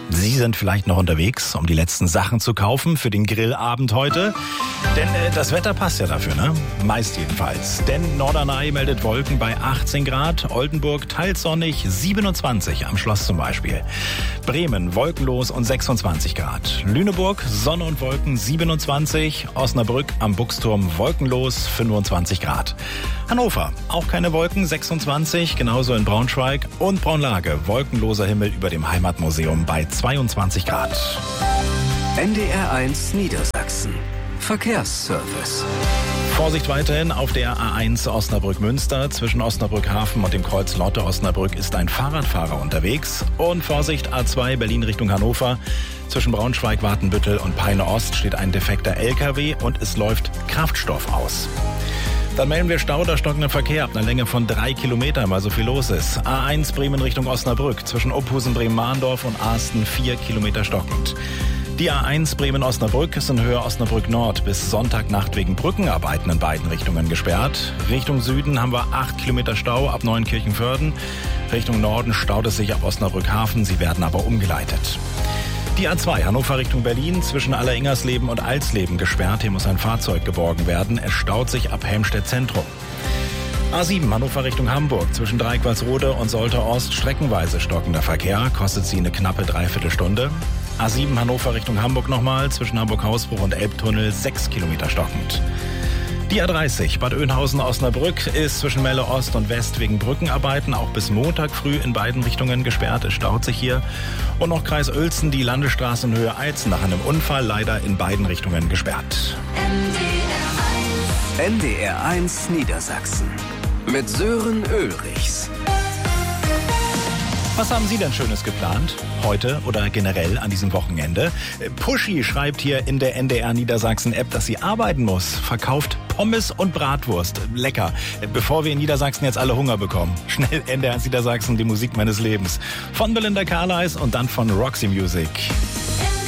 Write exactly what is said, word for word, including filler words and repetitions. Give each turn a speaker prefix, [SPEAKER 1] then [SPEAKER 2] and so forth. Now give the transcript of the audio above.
[SPEAKER 1] Sie sind vielleicht noch unterwegs, um die letzten Sachen zu kaufen für den Grillabend heute. Denn äh, das Wetter passt ja dafür, ne? Meist jedenfalls. Denn Norderney meldet Wolken bei achtzehn Grad, Oldenburg teils sonnig, siebenundzwanzig am Schloss zum Beispiel. Bremen wolkenlos und sechsundzwanzig Grad. Lüneburg Sonne und Wolken siebenundzwanzig, Osnabrück am Buchsturm wolkenlos fünfundzwanzig Grad. Hannover auch keine Wolken, sechsundzwanzig, genauso in Braunschweig und Braunlage wolkenloser Himmel über dem Heimatmuseum bei zweiundzwanzig Grad.
[SPEAKER 2] N D R eins Niedersachsen. Verkehrsservice.
[SPEAKER 1] Vorsicht weiterhin auf der A eins Osnabrück-Münster. Zwischen Osnabrück-Hafen und dem Kreuz Lotte-Osnabrück ist ein Fahrradfahrer unterwegs. Und Vorsicht A zwei Berlin Richtung Hannover. Zwischen Braunschweig, Watenbüttel und Peine Ost steht ein defekter L K W und es läuft Kraftstoff aus. Dann melden wir Stau oder stockenden Verkehr ab einer Länge von drei Kilometern, weil so viel los ist. A eins Bremen Richtung Osnabrück. Zwischen Opphusen, Bremen-Mahndorf und Asten vier Kilometer stockend. Die A eins Bremen-Osnabrück ist in Höhe Osnabrück-Nord bis Sonntagnacht wegen Brückenarbeiten in beiden Richtungen gesperrt. Richtung Süden haben wir acht Kilometer Stau ab Neunkirchenvörden. Richtung Norden staut es sich ab Osnabrück-Hafen, sie werden aber umgeleitet. Die A zwei Hannover Richtung Berlin zwischen Alleringersleben und Alsleben gesperrt. Hier muss ein Fahrzeug geborgen werden. Es staut sich ab Helmstedt Zentrum. A sieben Hannover Richtung Hamburg zwischen Dreiqualsrode und Soltau Ost streckenweise stockender Verkehr. Kostet sie eine knappe Dreiviertelstunde. A sieben Hannover Richtung Hamburg nochmal zwischen Hamburg-Hausbruch und Elbtunnel sechs Kilometer stockend. Die A dreißig Bad Oeynhausen-Osnabrück ist zwischen Melle Ost und West wegen Brückenarbeiten auch bis Montag früh in beiden Richtungen gesperrt. Es staut sich hier. Und noch Kreis Uelzen, die Landesstraße in Höhe Eizen nach einem Unfall leider in beiden Richtungen gesperrt.
[SPEAKER 2] N D R eins Niedersachsen mit Sören Ulrichs.
[SPEAKER 1] Was haben Sie denn Schönes geplant? Heute oder generell an diesem Wochenende? Pushy schreibt hier in der N D R Niedersachsen-App, dass sie arbeiten muss. Verkauft Pommes und Bratwurst. Lecker. Bevor wir in Niedersachsen jetzt alle Hunger bekommen. Schnell N D R Niedersachsen, die Musik meines Lebens. Von Belinda Carlisle und dann von Roxy Music.